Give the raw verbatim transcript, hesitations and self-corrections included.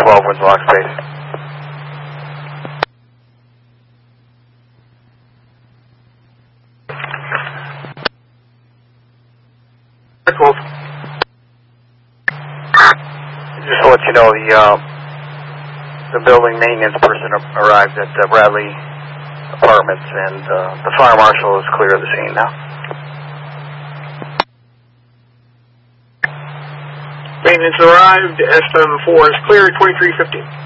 twelve, wins lock space. twelve. Just to let you know, the uh, the building maintenance person arrived at uh, Bradley Apartments, and uh, the fire marshal is clear of the scene now. Maintenance arrived, S M four is clear, twenty-three fifty.